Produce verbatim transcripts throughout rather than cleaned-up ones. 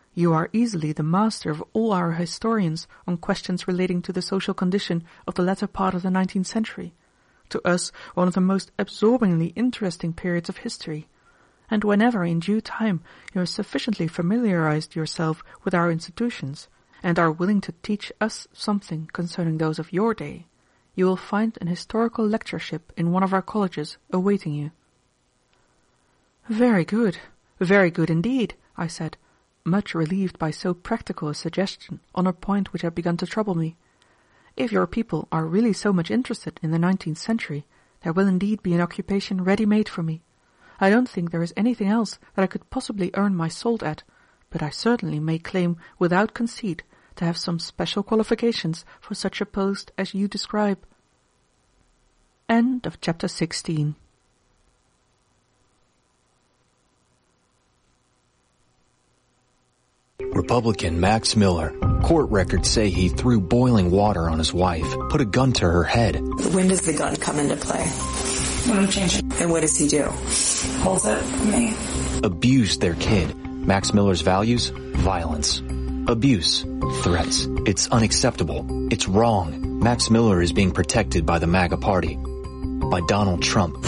You are easily the master of all our historians on questions relating to the social condition of the latter part of the nineteenth century, to us one of the most absorbingly interesting periods of history, and whenever in due time you have sufficiently familiarized yourself with our institutions, and are willing to teach us something concerning those of your day, you will find an historical lectureship in one of our colleges awaiting you." "Very good, very good indeed," I said, much relieved by so practical a suggestion on a point which had begun to trouble me. "If your people are really so much interested in the nineteenth century, there will indeed be an occupation ready-made for me. I don't think there is anything else that I could possibly earn my salt at, but I certainly may claim without conceit to have some special qualifications for such a post as you describe." End of chapter sixteen. Republican Max Miller. Court records say he threw boiling water on his wife, put a gun to her head. When does the gun come into play? When I'm changing. And what does he do? Holds it for me. Abused their kid. Max Miller's values? Violence. Abuse. Threats. It's unacceptable. It's wrong. Max Miller is being protected by the MAGA party. By Donald Trump.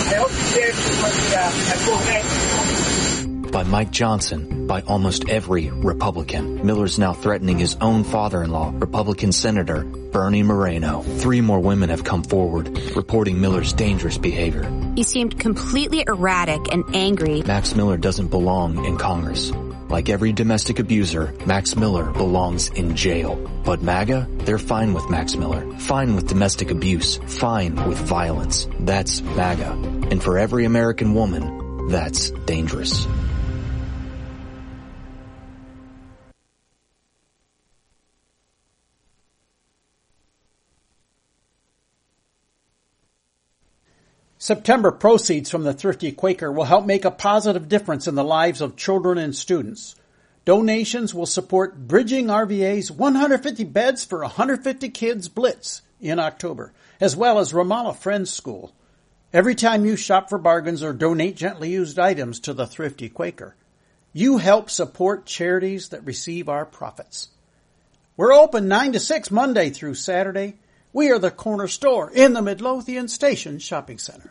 By Mike Johnson, by almost every Republican. Miller's now threatening his own father-in-law, Republican Senator Bernie Moreno. Three more women have come forward, reporting Miller's dangerous behavior. He seemed completely erratic and angry. Max Miller doesn't belong in Congress. Like every domestic abuser, Max Miller belongs in jail. But MAGA, they're fine with Max Miller. Fine with domestic abuse. Fine with violence. That's MAGA. And for every American woman, that's dangerous. September proceeds from the Thrifty Quaker will help make a positive difference in the lives of children and students. Donations will support Bridging R V A's one hundred fifty beds for one hundred fifty kids Blitz in October, as well as Ramallah Friends School. Every time you shop for bargains or donate gently used items to the Thrifty Quaker, you help support charities that receive our profits. We're open nine to six Monday through Saturday. We are the corner store in the Midlothian Station Shopping Center.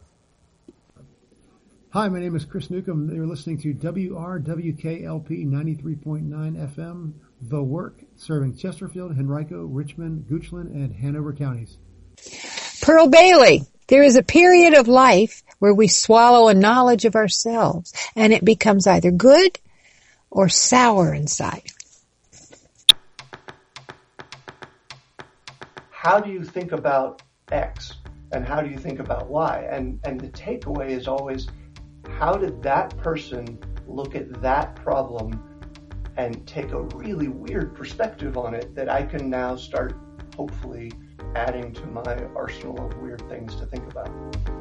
Hi, my name is Chris Newcomb. You're listening to W R W K L P ninety-three point nine F M, The Work, serving Chesterfield, Henrico, Richmond, Goochland, and Hanover counties. Pearl Bailey. There is a period of life where we swallow a knowledge of ourselves, and it becomes either good or sour inside. How do you think about X and how do you think about Y? And and the takeaway is always, how did that person look at that problem and take a really weird perspective on it that I can now start hopefully adding to my arsenal of weird things to think about.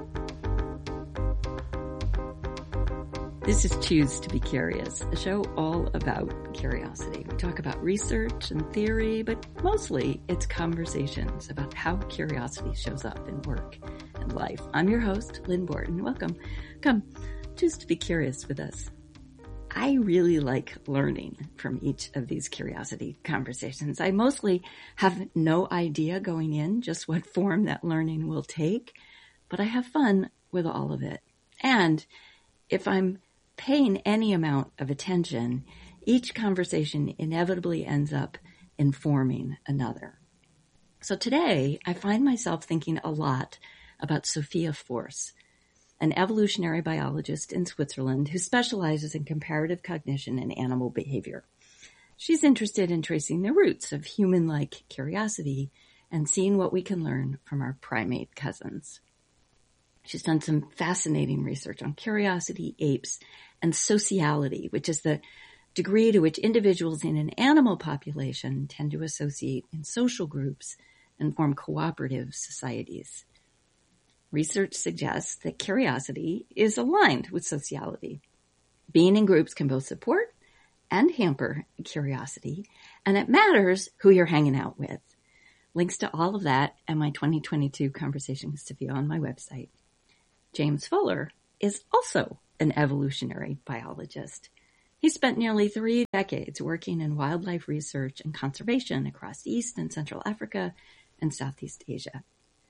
This is Choose to be Curious, a show all about curiosity. We talk about research and theory, but mostly it's conversations about how curiosity shows up in work and life. I'm your host, Lynn Borton. Welcome. Come, choose to be curious with us. I really like learning from each of these curiosity conversations. I mostly have no idea going in just what form that learning will take, but I have fun with all of it. And if I'm paying any amount of attention, each conversation inevitably ends up informing another. So today, I find myself thinking a lot about Sophia Force, an evolutionary biologist in Switzerland who specializes in comparative cognition and animal behavior. She's interested in tracing the roots of human-like curiosity and seeing what we can learn from our primate cousins. She's done some fascinating research on curiosity, apes, and sociality, which is the degree to which individuals in an animal population tend to associate in social groups and form cooperative societies. Research suggests that curiosity is aligned with sociality. Being in groups can both support and hamper curiosity, and it matters who you're hanging out with. Links to all of that and my twenty twenty-two conversation with Sophia on my website. James Fuller is also an evolutionary biologist. He spent nearly three decades working in wildlife research and conservation across East and Central Africa and Southeast Asia.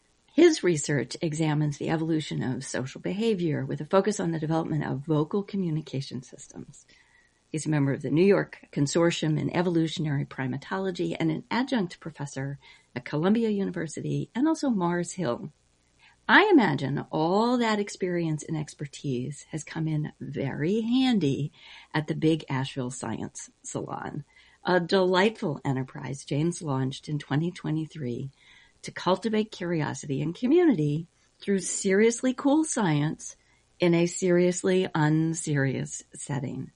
His research examines the evolution of social behavior with a focus on the development of vocal communication systems. He's a member of the New York Consortium in Evolutionary Primatology and an adjunct professor at Columbia University and also Mars Hill. I imagine all that experience and expertise has come in very handy at the Big Asheville Science Salon, a delightful enterprise James launched in twenty twenty-three to cultivate curiosity and community through seriously cool science in a seriously unserious setting.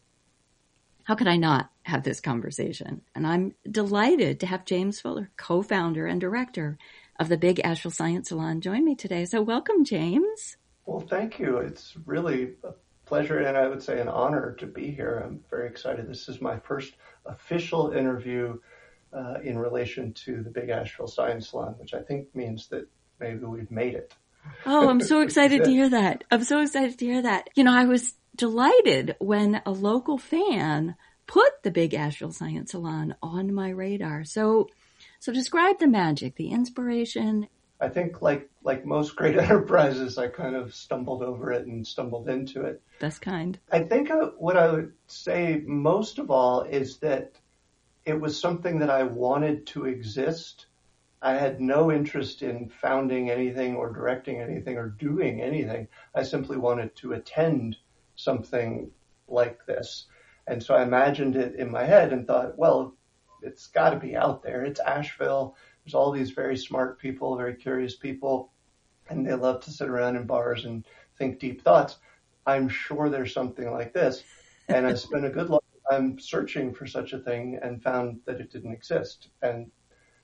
How could I not have this conversation? And I'm delighted to have James Fuller, co-founder and director of the Big Asheville Science Salon, join me today. So welcome, James. Well, thank you. It's really a pleasure and I would say an honor to be here. I'm very excited. This is my first official interview uh, in relation to the Big Asheville Science Salon, which I think means that maybe we've made it. Oh, I'm so excited to hear that. I'm so excited to hear that. You know, I was delighted when a local fan put the Big Asheville Science Salon on my radar. So, so describe the magic, the inspiration. I think like, like most great enterprises, I kind of stumbled over it and stumbled into it. That's kind. I think uh, what I would say most of all is that it was something that I wanted to exist. I had no interest in founding anything or directing anything or doing anything. I simply wanted to attend something like this. And so I imagined it in my head and thought, well, it's got to be out there. It's Asheville. There's all these very smart people, very curious people, and they love to sit around in bars and think deep thoughts. I'm sure there's something like this. And I spent a good long time searching for such a thing and found that it didn't exist. And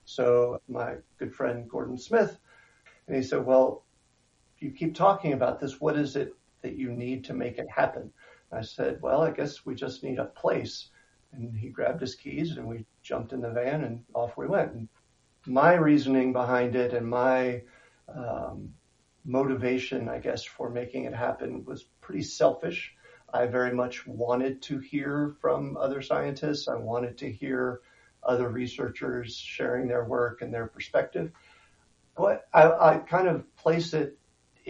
so my good friend Gordon Smith, and he said, well, you keep talking about this. What is it that you need to make it happen? I said, well, I guess we just need a place. And he grabbed his keys and we jumped in the van and off we went. And my reasoning behind it and my um, motivation, I guess, for making it happen was pretty selfish. I very much wanted to hear from other scientists. I wanted to hear other researchers sharing their work and their perspective. But I, I kind of place it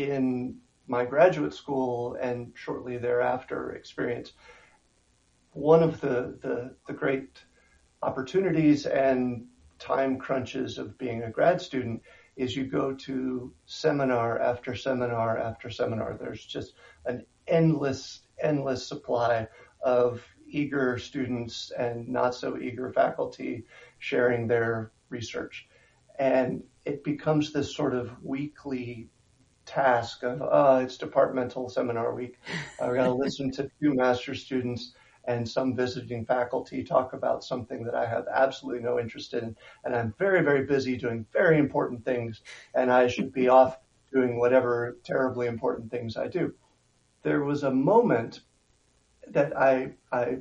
in my graduate school and shortly thereafter experience. One of the, the, the great opportunities and time crunches of being a grad student is you go to seminar after seminar after seminar. There's just an endless, endless supply of eager students and not so eager faculty sharing their research. And it becomes this sort of weekly task of, oh, it's departmental seminar week. I've got to listen to two master's students and some visiting faculty talk about something that I have absolutely no interest in. And I'm very, very busy doing very important things, and I should be off doing whatever terribly important things I do. There was a moment that I, I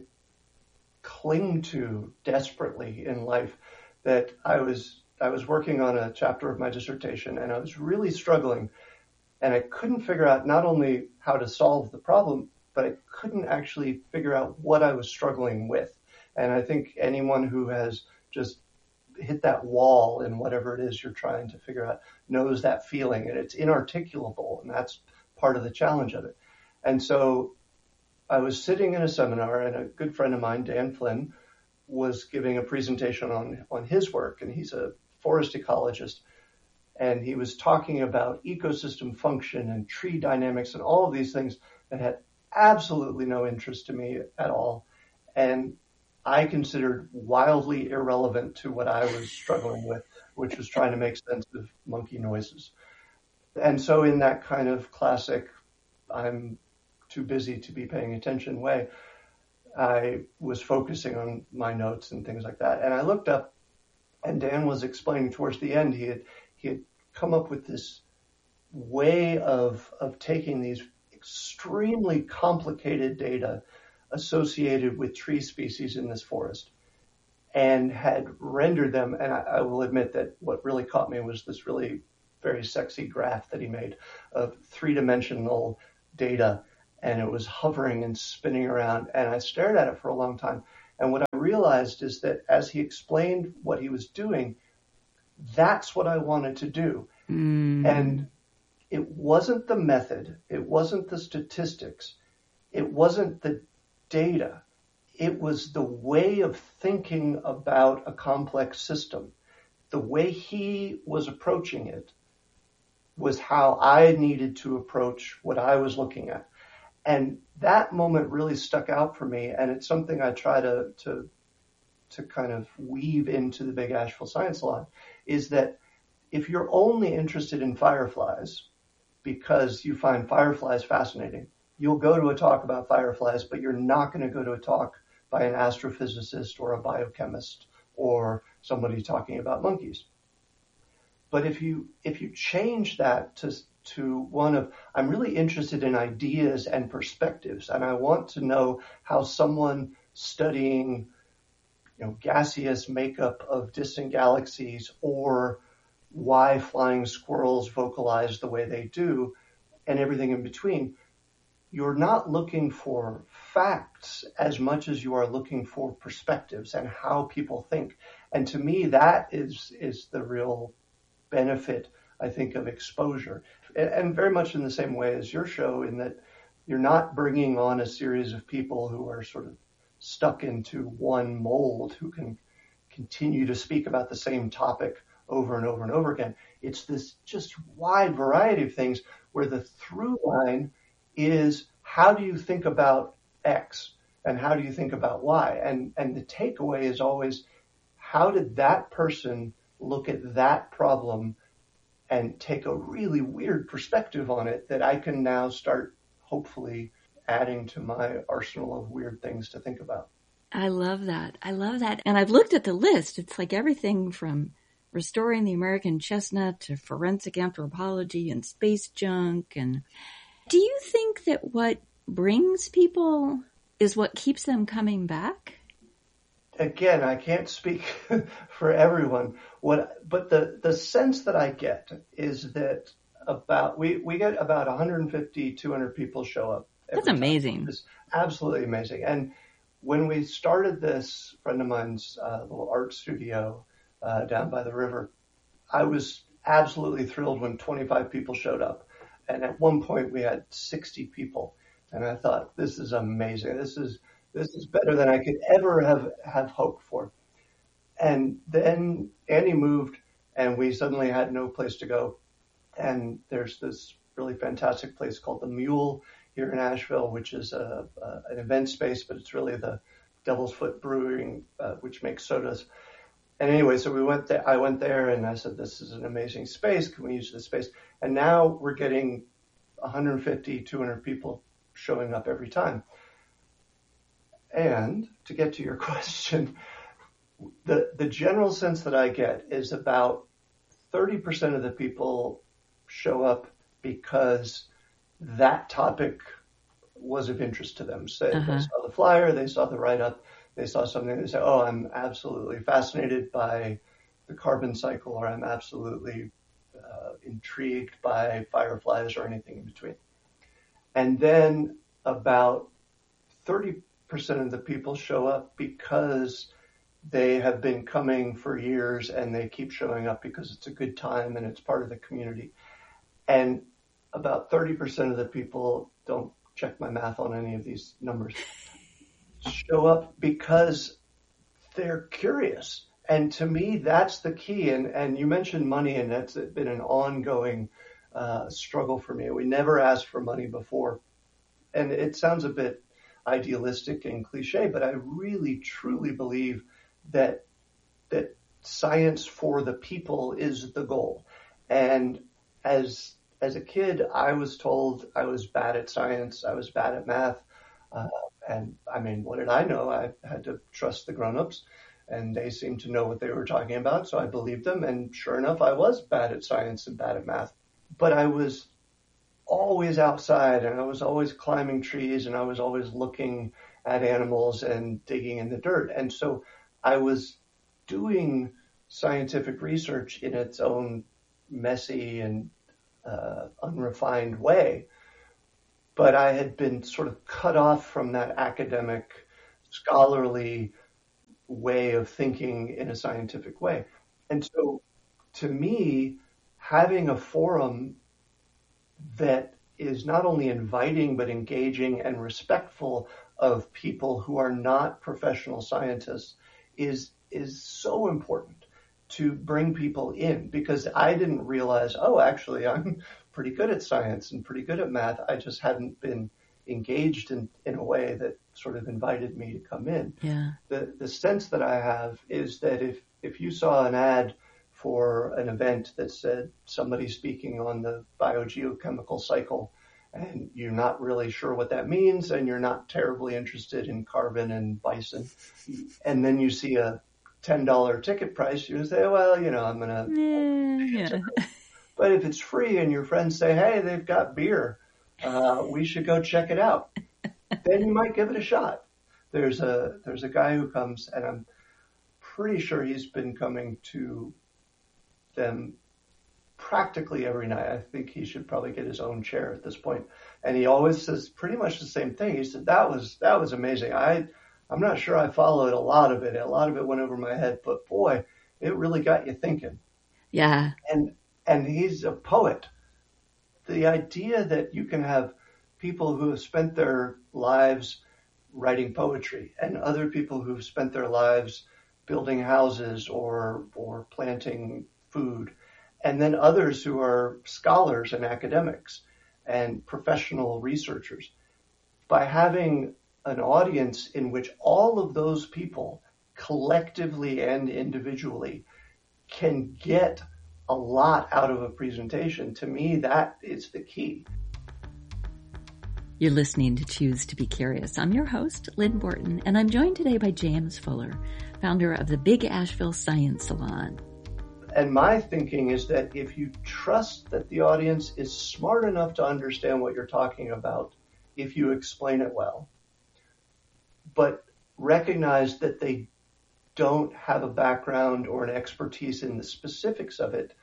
cling to desperately in life that I was, I was working on a chapter of my dissertation and I was really struggling, and I couldn't figure out not only how to solve the problem, but I couldn't actually figure out what I was struggling with. And I think anyone who has just hit that wall in whatever it is you're trying to figure out knows that feeling, and it's inarticulable, and that's part of the challenge of it. And so I was sitting in a seminar, and a good friend of mine, Dan Flynn, was giving a presentation on, on his work, and he's a forest ecologist, and he was talking about ecosystem function and tree dynamics and all of these things that had absolutely no interest to me at all, and I considered wildly irrelevant to what I was struggling with, which was trying to make sense of monkey noises. And so in that kind of classic, I'm too busy to be paying attention way, I was focusing on my notes and things like that. And I looked up, and Dan was explaining towards the end, he had he had come up with this way of of taking these extremely complicated data associated with tree species in this forest and had rendered them. And I, I will admit that what really caught me was this really very sexy graph that he made of three-dimensional data and it was hovering and spinning around, and I stared at it for a long time. And what I realized is that as he explained what he was doing, that's what I wanted to do. Mm. And it wasn't the method. It wasn't the statistics. It wasn't the data. It was the way of thinking about a complex system. The way he was approaching it was how I needed to approach what I was looking at. And that moment really stuck out for me, and it's something I try to to to kind of weave into the Big Asheville Science Salon, is that if you're only interested in fireflies because you find fireflies fascinating, you'll go to a talk about fireflies, but you're not going to go to a talk by an astrophysicist or a biochemist or somebody talking about monkeys. But if you if you change that to to one of, I'm really interested in ideas and perspectives, and I want to know how someone studying, you know, gaseous makeup of distant galaxies, or why flying squirrels vocalize the way they do, and everything in between, you're not looking for facts as much as you are looking for perspectives and how people think. And to me, that is is the real benefit, I think, of exposure. And very much in the same way as your show, in that you're not bringing on a series of people who are sort of stuck into one mold who can continue to speak about the same topic over and over and over again. It's this just wide variety of things where the through line is, how do you think about X and how do you think about Y? And, and the takeaway is always, how did that person look at that problem and take a really weird perspective on it that I can now start hopefully adding to my arsenal of weird things to think about. I love that. I love that. And I've looked at the list. It's like everything from restoring the American chestnut to forensic anthropology and space junk. And do you think that what brings people is what keeps them coming back? Again, I can't speak for everyone. What, but the, the sense that I get is that about, we, we get about one hundred fifty, two hundred people show up. That's amazing. It's absolutely amazing. And when we started this, a friend of mine's uh, little art studio uh, down by the river, I was absolutely thrilled when twenty-five people showed up. And at one point we had sixty people. And I thought, this is amazing. This is, This is better than I could ever have, have hoped for. And then Annie moved and we suddenly had no place to go. And there's this really fantastic place called The Mule here in Asheville, which is a, a, an event space, but it's really the Devil's Foot Brewing, uh, which makes sodas. And anyway, so we went there, I went there and I said, this is an amazing space. Can we use this space? And now we're getting one hundred fifty, two hundred people showing up every time. And to get to your question, the, the general sense that I get is about thirty percent of the people show up because that topic was of interest to them. So uh-huh. They saw the flyer, they saw the write-up, they saw something, they say, oh, I'm absolutely fascinated by the carbon cycle, or I'm absolutely uh, intrigued by fireflies, or anything in between. And then about thirty percent of the people show up because they have been coming for years and they keep showing up because it's a good time and it's part of the community. And about thirty percent of the people, don't check my math on any of these numbers, show up because they're curious. And to me, that's the key. And, and you mentioned money, and that's been an ongoing uh, struggle for me. We never asked for money before. And it sounds a bit idealistic and cliche, but I really truly believe that that science for the people is the goal. And as as a kid, I was told I was bad at science, I was bad at math, uh, and I mean, what did I know? I had to trust the grown-ups, and they seemed to know what they were talking about, so I believed them. And sure enough, I was bad at science and bad at math, but I was always outside, and I was always climbing trees, and I was always looking at animals and digging in the dirt. And so I was doing scientific research in its own messy and uh, unrefined way. but I had been sort of cut off from that academic, scholarly way of thinking in a scientific way. And so to me, having a forum that is not only inviting but engaging and respectful of people who are not professional scientists is is so important to bring people in, because I didn't realize, oh, actually, I'm pretty good at science and pretty good at math. I just hadn't been engaged in, in a way that sort of invited me to come in. Yeah. The the sense that I have is that if, if you saw an ad for an event that said somebody speaking on the biogeochemical cycle, and you're not really sure what that means, and you're not terribly interested in carbon and bison, and then you see a ten dollars ticket price, you say, well, you know, I'm going to... Yeah. But if it's free and your friends say, hey, they've got beer, uh, we should go check it out, then you might give it a shot. There's a there's a guy who comes, and I'm pretty sure he's been coming to them practically every night. I think he should probably get his own chair at this point. And he always says pretty much the same thing. He said, that was that was amazing. I, I'm not sure I followed a lot of it. A lot of it went over my head, but boy, it really got you thinking. Yeah. And and he's a poet. The idea that you can have people who have spent their lives writing poetry and other people who've spent their lives building houses or or planting food, and then others who are scholars and academics and professional researchers. By having an audience in which all of those people collectively and individually can get a lot out of a presentation, to me, that is the key. You're listening to Choose to Be Curious. I'm your host, Lynn Borton, and I'm joined today by James Fuller, founder of the Big Asheville Science Salon. And my thinking is that if you trust that the audience is smart enough to understand what you're talking about, if you explain it well, but recognize that they don't have a background or an expertise in the specifics of it,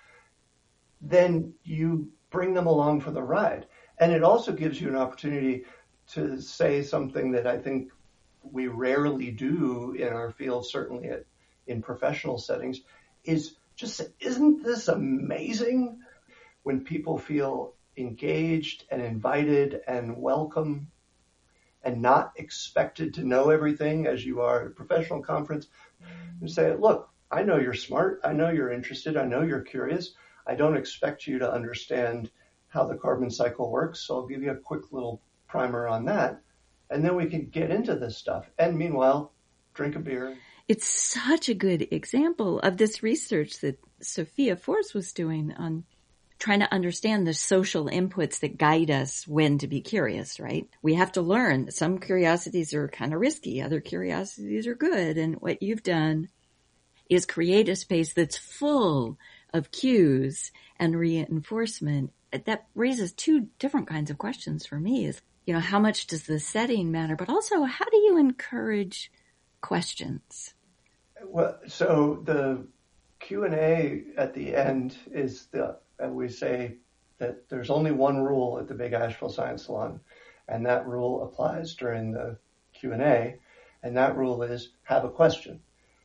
then you bring them along for the ride. And it also gives you an opportunity to say something that I think we rarely do in our field, certainly at, in professional settings, is just say, isn't this amazing? When people feel engaged and invited and welcome and not expected to know everything as you are at a professional conference, and say, look, I know you're smart. I know you're interested. I know you're curious. I don't expect you to understand how the carbon cycle works, so I'll give you a quick little primer on that, and then we can get into this stuff. And meanwhile, drink a beer. It's such a good example of this research that Sophia Force was doing on trying to understand the social inputs that guide us when to be curious, right? We have to learn that some curiosities are kind of risky, other curiosities are good. And what you've done is create a space that's full of cues and reinforcement. That raises two different kinds of questions for me is, you know, how much does the setting matter? But also, how do you encourage questions? Well, so the Q and A at the end is the, and we say that there's only one rule at the Big Asheville Science Salon, and that rule applies during the Q and A, and that rule is have a question.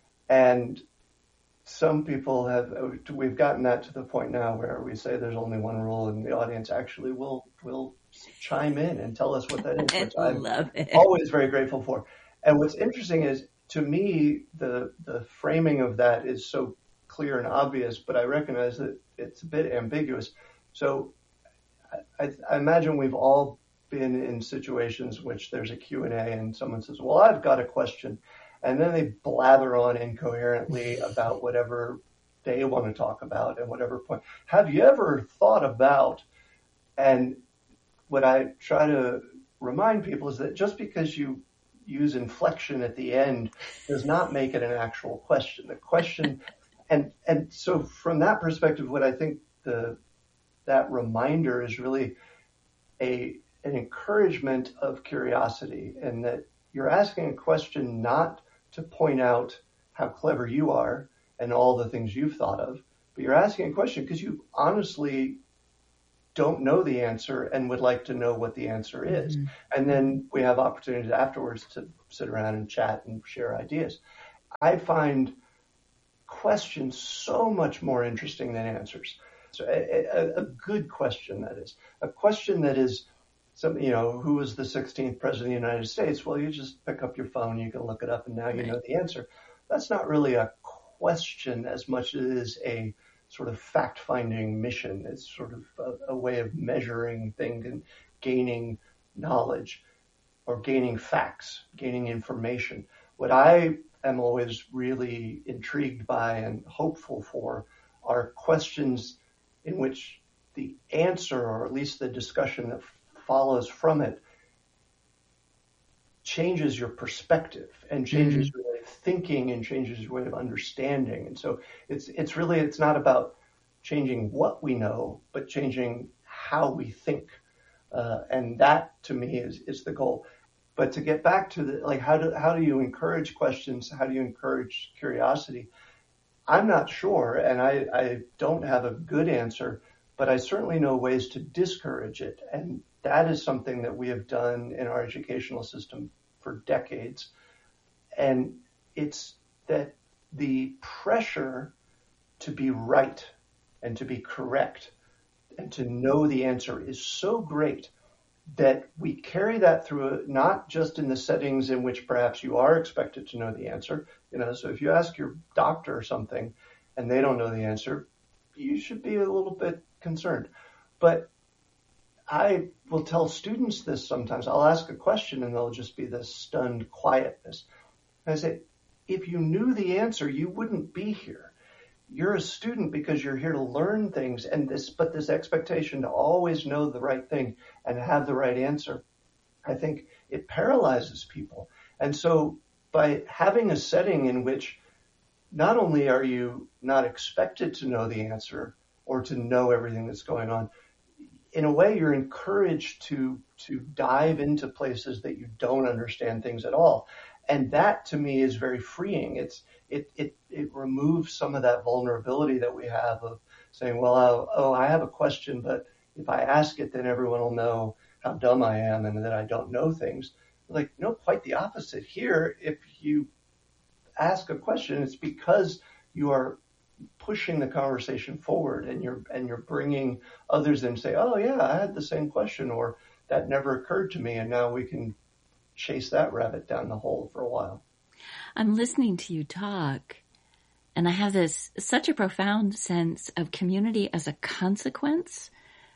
And some people have, we've gotten that to the point now where we say there's only one rule, and the audience actually will will chime in and tell us what that is, which I'm love it. Always very grateful for. And what's interesting is, to me, the the framing of that is so clear and obvious, but I recognize that it's a bit ambiguous. So I, I imagine we've all been in situations in which there's a Q and A and someone says, well, I've got a question. And then they blather on incoherently about whatever they want to talk about and whatever point. Have you ever thought about, and what I try to remind people is that just because you use inflection at the end does not make it an actual question. The question, and and so from that perspective, what I think the that reminder is really a an encouragement of curiosity, and that you're asking a question not to point out how clever you are and all the things you've thought of, but you're asking a question because you honestly don't know the answer and would like to know what the answer is. Mm-hmm. And then we have opportunities afterwards to sit around and chat and share ideas. I find questions so much more interesting than answers. So a, a, a good question, that is. A question that is, some, you know, who was the sixteenth president of the United States? Well, you just pick up your phone, you can look it up, and now you know the answer. That's not really a question as much as it is a sort of fact-finding mission. It's sort of a, a way of measuring things and gaining knowledge or gaining facts, gaining information. What I am always really intrigued by and hopeful for are questions in which the answer, or at least the discussion that follows from it, changes your perspective and changes mm-hmm. your way of thinking and changes your way of understanding. And so it's it's really, it's not about changing what we know, but changing how we think. Uh, and that, to me, is is the goal. But to get back to the, like, how do how do you encourage questions? How do you encourage curiosity? I'm not sure, and I, I don't have a good answer, but I certainly know ways to discourage it. And that is something that we have done in our educational system for decades. And it's that the pressure to be right and to be correct and to know the answer is so great that we carry that through, not just in the settings in which perhaps you are expected to know the answer. You know, so if you ask your doctor something and they don't know the answer, you should be a little bit concerned. But I will tell students this sometimes. I'll ask a question and there'll just be this stunned quietness. And I say, if you knew the answer, you wouldn't be here. You're a student because you're here to learn things, and this, but this expectation to always know the right thing and have the right answer, I think it paralyzes people. And so by having a setting in which not only are you not expected to know the answer or to know everything that's going on, in a way you're encouraged to, to dive into places that you don't understand things at all. And that, to me, is very freeing. It's it it it removes some of that vulnerability that we have of saying, well, oh, oh, I have a question, but if I ask it, then everyone will know how dumb I am and that I don't know things. Like, no, quite the opposite. Here, if you ask a question, it's because you are pushing the conversation forward and you're and you're bringing others in and say, oh, yeah, I had the same question, or that never occurred to me, and now we can chase that rabbit down the hole for a while. I'm listening to you talk, and I have this such a profound sense of community as a consequence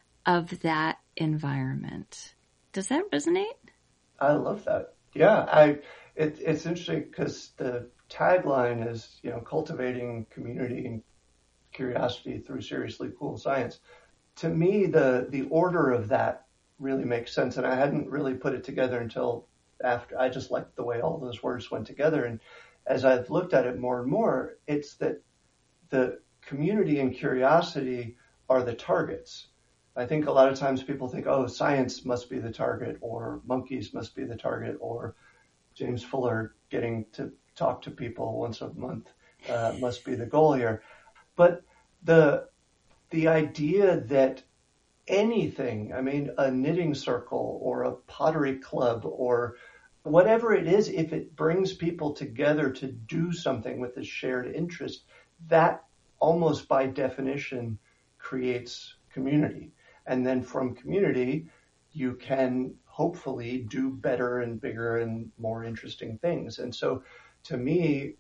of that environment. Does that resonate? I love that. Yeah, I. It, it's interesting because the tagline is, you know, cultivating community and curiosity through seriously cool science. To me, the the order of that really makes sense, and I hadn't really put it together until after. I just liked the way all those words went together. And as I've looked at it more and more, it's that the community and curiosity are the targets. I think a lot of times people think, oh, science must be the target, or monkeys must be the target, or James Fuller getting to talk to people once a month uh, must be the goal here. But the the idea that anything, I mean, a knitting circle or a pottery club or whatever it is, if it brings people together to do something with a shared interest, that almost by definition creates community. And then from community, you can hopefully do better and bigger and more interesting things. And so to me,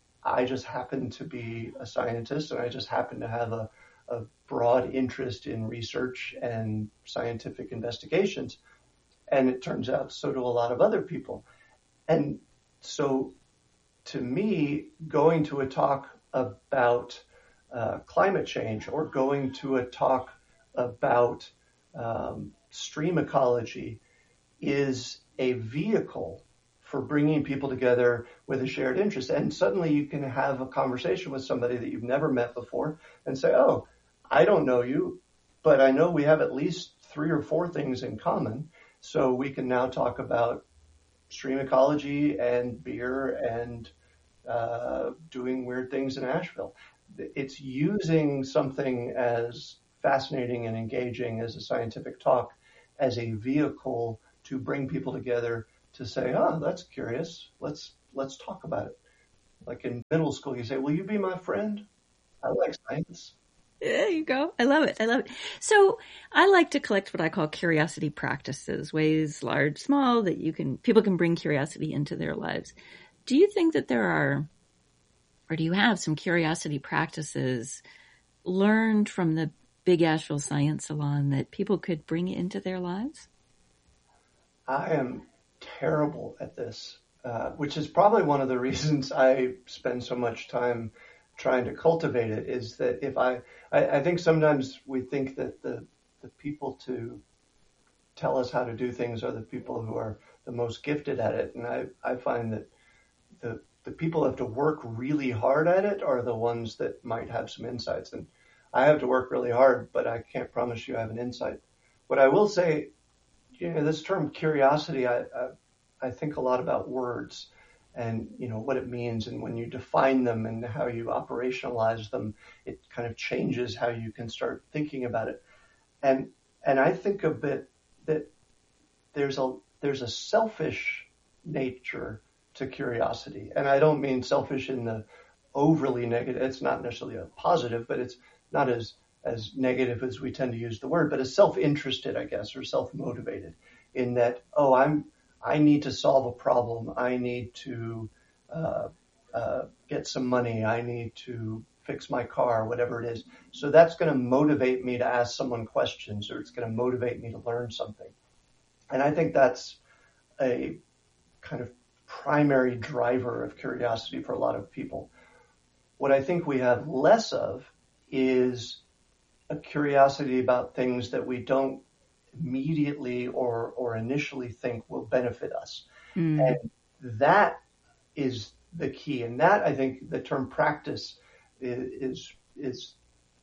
I just happen to be a scientist, and I just happen to have a, a broad interest in research and scientific investigations. And it turns out so do a lot of other people. And so to me, going to a talk about uh, climate change or going to a talk about um, stream ecology is a vehicle for bringing people together with a shared interest. And suddenly you can have a conversation with somebody that you've never met before and say, oh, I don't know you, but I know we have at least three or four things in common. So we can now talk about stream ecology and beer and uh, doing weird things in Asheville. It's using something as fascinating and engaging as a scientific talk, as a vehicle to bring people together to say, oh, that's curious. Let's let's talk about it. Like in middle school, you say, will you be my friend? I like science. There you go. I love it. I love it. So I like to collect what I call curiosity practices, ways large, small, that you can, people can bring curiosity into their lives. Do you think that there are, or do you have some curiosity practices learned from the Big Asheville Science Salon that people could bring into their lives? I am terrible at this, uh, which is probably one of the reasons I spend so much time trying to cultivate it, is that if I, I, I think sometimes we think that the, the people to tell us how to do things are the people who are the most gifted at it. And I, I find that the, the people who have to work really hard at it are the ones that might have some insights. And I have to work really hard, but I can't promise you I have an insight. What I will say, you know, this term curiosity, I, I, I think a lot about words and, you know, what it means. And when you define them and how you operationalize them, it kind of changes how you can start thinking about it. And, and I think a bit that there's a, there's a selfish nature to curiosity. And I don't mean selfish in the overly negative. It's not necessarily a positive, but it's not as, as negative as we tend to use the word, but as self-interested, I guess, or self-motivated in that, oh, I'm, I need to solve a problem. I need to, uh, uh, get some money. I need to fix my car, whatever it is. So that's going to motivate me to ask someone questions, or it's going to motivate me to learn something. And I think that's a kind of primary driver of curiosity for a lot of people. What I think we have less of is a curiosity about things that we don't immediately or, or initially think will benefit us. Mm. And that is the key. And that, I think, the term practice is, is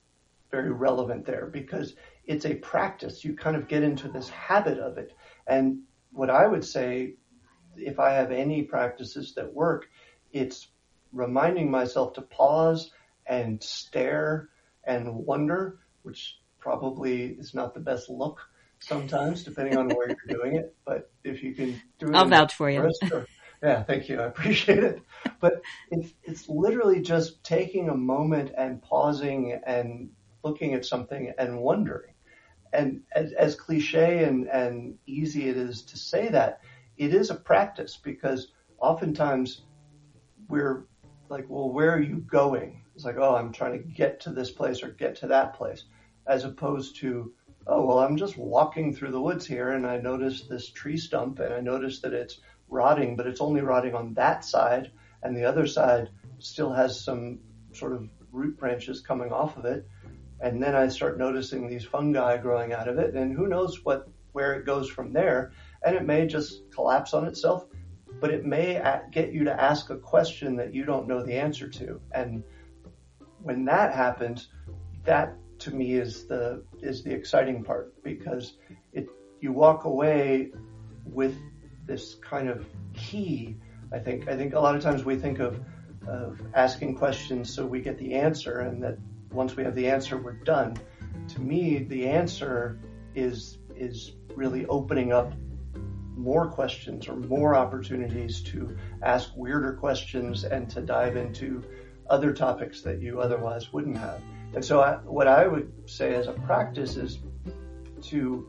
very relevant there, because it's a practice. You kind of get into this habit of it. And what I would say, if I have any practices that work, it's reminding myself to pause and stare and wonder, which probably is not the best look sometimes, depending on where you're doing it. But if you can do it, I'll vouch for you. Or, yeah, thank you. I appreciate it. But it's, it's literally just taking a moment and pausing and looking at something and wondering. And as, as cliche and, and easy it is to say that, it is a practice, because oftentimes we're like, well, where are you going? It's like, oh, I'm trying to get to this place or get to that place, as opposed to, oh, well, I'm just walking through the woods here and I noticed this tree stump and I noticed that it's rotting, but it's only rotting on that side, and the other side still has some sort of root branches coming off of it. And then I start noticing these fungi growing out of it, and who knows what, where it goes from there. And it may just collapse on itself, but it may get you to ask a question that you don't know the answer to. And when that happens, that to me is the, is the exciting part, because it, you walk away with this kind of key. I think, I think a lot of times we think of, of asking questions so we get the answer, and that once we have the answer, we're done. To me, the answer is, is really opening up more questions or more opportunities to ask weirder questions and to dive into other topics that you otherwise wouldn't have. And so I, what I would say as a practice is to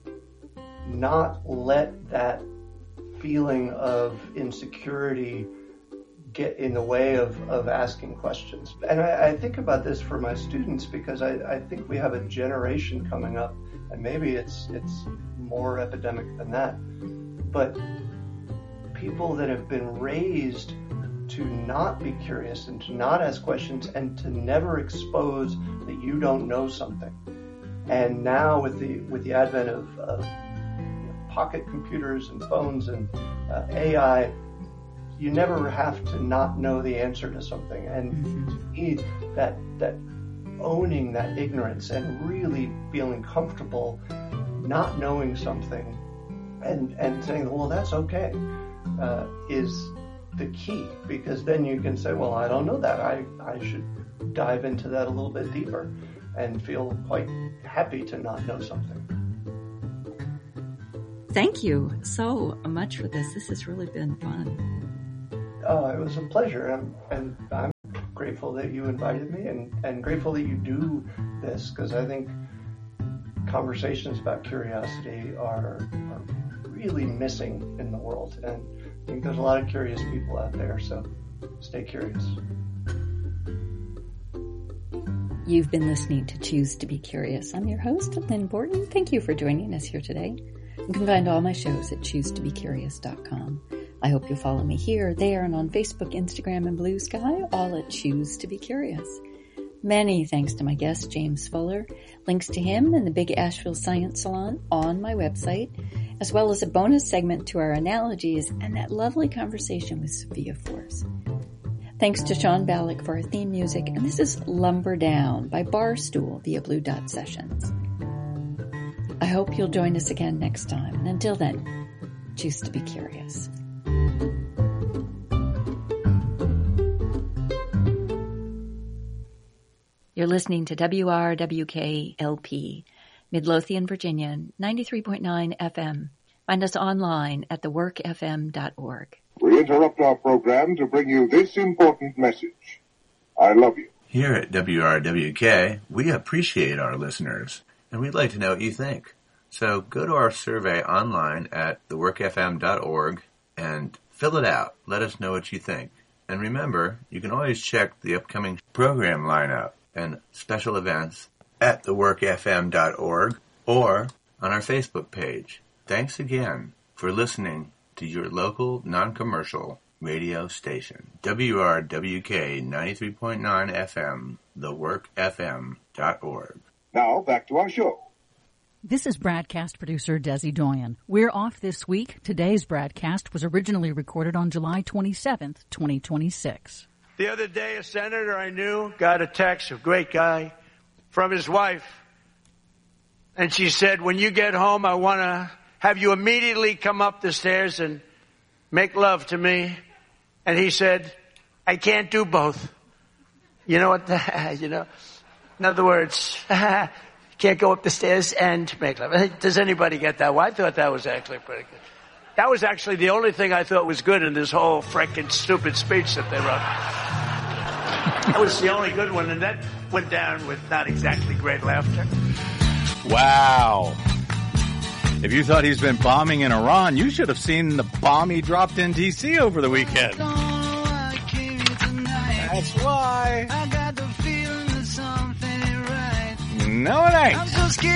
not let that feeling of insecurity get in the way of, of asking questions. And I, I think about this for my students, because I, I think we have a generation coming up, and maybe it's it's more epidemic than that, but people that have been raised to not be curious and to not ask questions and to never expose that you don't know something. And now with the with the advent of, of you know, pocket computers and phones and uh, A I, you never have to not know the answer to something. And to me, that that owning that ignorance and really feeling comfortable not knowing something and and saying, well, that's okay, uh, is the key, because then you can say, well, I don't know that. I, I should dive into that a little bit deeper. and feel quite happy to not know something. Thank you so much for this. This has really been fun. Oh, it was a pleasure, and, and I'm grateful that you invited me, and, and grateful that you do this, because I think conversations about curiosity are, are really missing in the world, and I think there's a lot of curious people out there, so stay curious. You've been listening to Choose to Be Curious. I'm your host, Lynn Borton. Thank you for joining us here today. You can find all my shows at choose to be curious dot com. I hope you'll follow me here, there, and on Facebook, Instagram, and Blue Sky, all at Choose to Be Curious. Many thanks to my guest, James Fuller. Links to him and the Big Asheville Science Salon on my website, as well as a bonus segment to our analogies and that lovely conversation with Sophia Force. Thanks to Sean Ballack for our theme music, and this is Lumber Down by Barstool via Blue Dot Sessions. I hope you'll join us again next time, and until then, choose to be curious. You're listening to W R W K L P, Midlothian, Virginia, ninety-three point nine F M. Find us online at the work f m dot org. We interrupt our program to bring you this important message. I love you. Here at W R W K, we appreciate our listeners, and we'd like to know what you think. So go to our survey online at the work f m dot org and fill it out. Let us know what you think. And remember, you can always check the upcoming program lineup and special events at the work f m dot org or on our Facebook page. Thanks again for listening to your local non-commercial radio station, W R W K ninety-three point nine F M, the work f m dot org. Now, back to our show. This is broadcast producer Desi Doyen. We're off this week. Today's broadcast was originally recorded on July twenty-seventh, twenty twenty-six. The other day, a senator I knew got a text, a great guy, from his wife. And she said, when you get home, I want to have you immediately come up the stairs and make love to me. And he said, I can't do both. You know what? The, you know, in other words, can't go up the stairs and make love. Does anybody get that? Well, I thought that was actually pretty good. That was actually the only thing I thought was good in this whole frickin' stupid speech that they wrote. That was the only good one, and that went down with not exactly great laughter. Wow. If you thought he's been bombing in Iran, you should have seen the bomb he dropped in D C over the weekend. That's why. I got the feeling that something ain't right. No, it ain't.